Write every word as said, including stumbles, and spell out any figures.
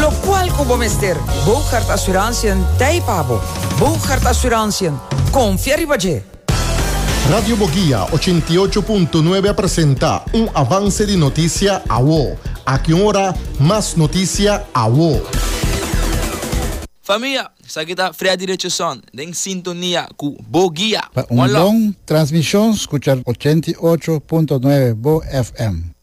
Lo cual como mester, Bouchard Assurantiën Taipabo, Bouchard Assurantiën, confía y valle. Radio Boguía ochenta y ocho punto nueve presenta un avance de noticia a wo. A que hora más noticia a wo. Familia, sa kita Freddy Richardson, en sintonía con Boguía. Un long transmisión, escuchar ochenta y ocho punto nueve Bo F M.